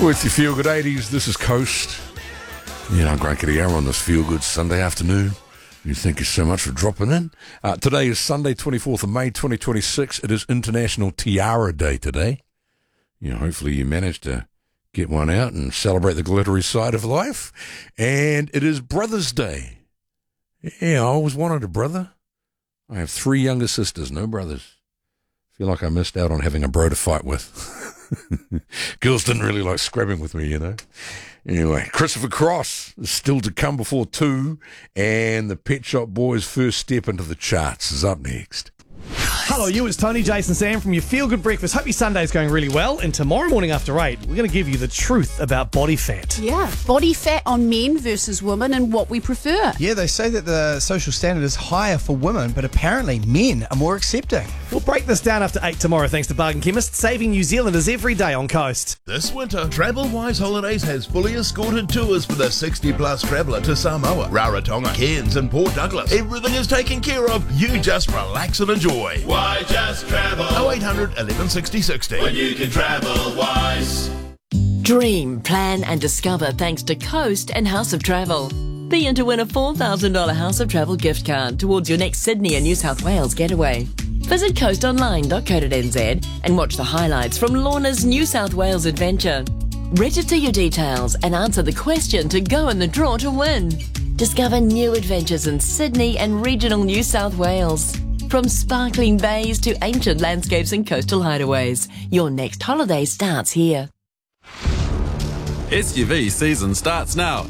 With your Feel Good 80s, this is Coast. I'm Grant Kittyara on this Feel Good Sunday afternoon. Thank you so much for dropping in. Today is Sunday, 24th of May, 2026. It is International Tiara Day today. Hopefully you managed to get one out and celebrate the glittery side of life. And it is Brothers' Day. I always wanted a brother. I have 3 younger sisters, no brothers. Feel like I missed out on having a bro to fight with. Girls didn't really like scrapping with me, Anyway, Christopher Cross is still to come before 2, and the Pet Shop Boys' first step into the charts is up next. Hello, it's Tony, Jason, Sam from your Feel Good Breakfast. Hope your Sunday's going really well. And tomorrow morning after 8, we're going to give you the truth about body fat. Yeah, body fat on men versus women and what we prefer. Yeah, they say that the social standard is higher for women, but apparently men are more accepting. We'll break this down after 8 tomorrow thanks to Bargain Chemist, saving New Zealanders every day on Coast. This winter, TravelWise Holidays has fully escorted tours for the 60-plus traveller to Samoa, Rarotonga, Cairns and Port Douglas. Everything is taken care of. You just relax and enjoy. Why just travel? 0800 11 60 60. When you can travel wise. Dream, plan and discover thanks to Coast and House of Travel. Be in to win a $4,000 House of Travel gift card towards your next Sydney and New South Wales getaway. Visit coastonline.co.nz and watch the highlights from Lorna's New South Wales adventure. Register your details and answer the question to go in the draw to win. Discover new adventures in Sydney and regional New South Wales. From sparkling bays to ancient landscapes and coastal hideaways, your next holiday starts here. SUV season starts now